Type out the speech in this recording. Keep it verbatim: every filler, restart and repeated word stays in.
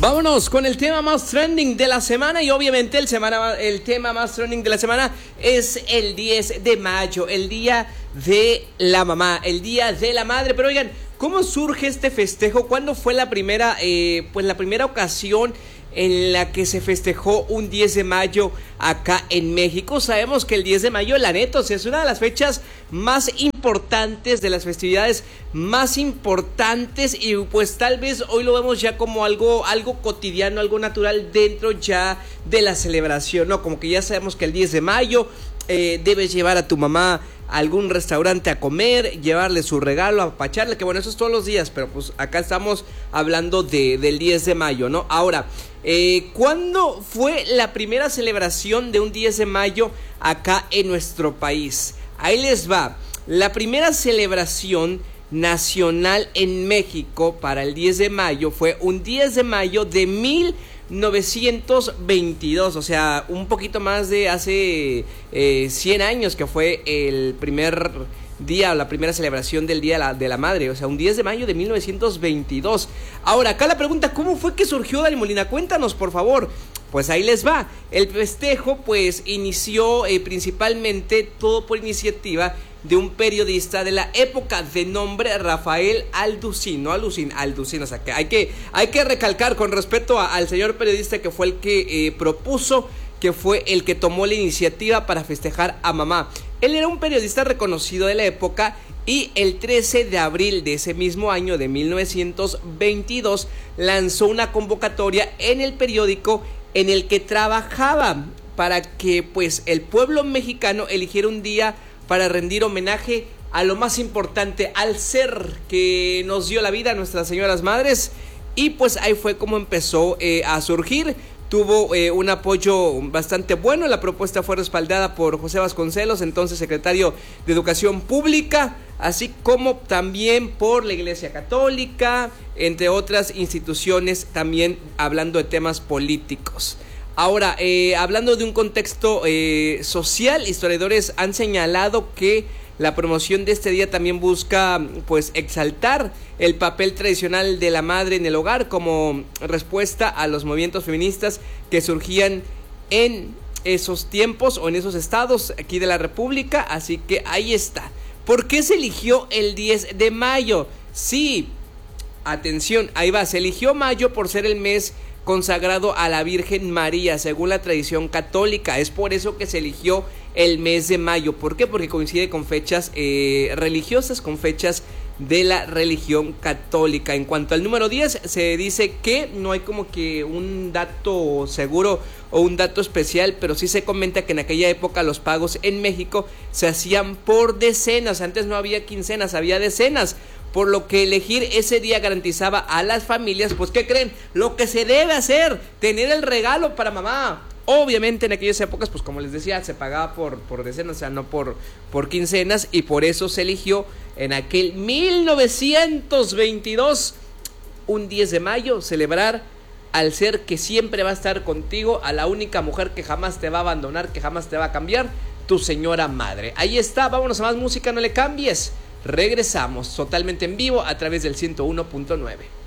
Vámonos con el tema más trending de la semana y obviamente el, semana, el tema más trending de la semana es el diez de mayo, el día de la mamá, el día de la madre. Pero oigan, ¿cómo surge este festejo? ¿Cuándo fue la primera, eh, pues la primera ocasión en la que se festejó un diez de mayo acá en México? Sabemos que el diez de mayo, la neta, o sea, es una de las fechas más importantes, de las festividades más importantes, y pues tal vez hoy lo vemos ya como algo, algo cotidiano, algo natural dentro ya de la celebración, ¿no? Como que ya sabemos que el diez de mayo eh, debes llevar a tu mamá a algún restaurante a comer, llevarle su regalo, apapacharle, que bueno, eso es todos los días, pero pues acá estamos hablando de, del diez de mayo, ¿no? Ahora, eh, ¿cuándo fue la primera celebración de un diez de mayo acá en nuestro país? Ahí les va. La primera celebración nacional en México para el diez de mayo fue un diez de mayo de mil novecientos veintidós, o sea, un poquito más de hace eh, cien años que fue el primer día, la primera celebración del Día de la, de la Madre, o sea, un diez de mayo de mil novecientos veintidós. Ahora, acá la pregunta, ¿cómo fue que surgió, Dani Molina? Cuéntanos, por favor. Pues ahí les va. El festejo, pues, inició eh, principalmente todo por iniciativa de un periodista de la época de nombre Rafael Alducín, no Alducín, Alducín, o sea, que hay que, hay que recalcar con respecto a, al señor periodista que fue el que eh, propuso, que fue el que tomó la iniciativa para festejar a mamá. Él era un periodista reconocido de la época y el trece de abril de ese mismo año de mil novecientos veintidós lanzó una convocatoria en el periódico en el que trabajaba para que pues el pueblo mexicano eligiera un día para rendir homenaje a lo más importante, al ser que nos dio la vida, Nuestras Señoras Madres. Y pues ahí fue como empezó eh, a surgir. Tuvo eh, un apoyo bastante bueno. La propuesta fue respaldada por José Vasconcelos, entonces secretario de Educación Pública, así como también por la Iglesia Católica, entre otras instituciones, también hablando de temas políticos. Ahora, eh, hablando de un contexto eh, social, historiadores han señalado que la promoción de este día también busca, pues, exaltar el papel tradicional de la madre en el hogar como respuesta a los movimientos feministas que surgían en esos tiempos o en esos estados aquí de la República. Así que ahí está. ¿Por qué se eligió el diez de mayo? Sí, atención, ahí va, se eligió mayo por ser el mes consagrado a la Virgen María, según la tradición católica. Es por eso que se eligió el mes de mayo. ¿Por qué? Porque coincide con fechas eh, religiosas, con fechas de la religión católica. En cuanto al número diez, se dice que no hay como que un dato seguro o un dato especial, pero sí se comenta que en aquella época los pagos en México se hacían por decenas. Antes no había quincenas, había decenas, por lo que elegir ese día garantizaba a las familias, pues, ¿qué creen? Lo que se debe hacer, tener el regalo para mamá. Obviamente en aquellas épocas, pues como les decía, se pagaba por, por decenas, o sea, no por, por quincenas, y por eso se eligió en aquel mil novecientos veintidós, un diez de mayo, celebrar al ser que siempre va a estar contigo, a la única mujer que jamás te va a abandonar, que jamás te va a cambiar, tu señora madre. Ahí está, vámonos a más música, no le cambies. Regresamos totalmente en vivo a través del ciento uno punto nueve.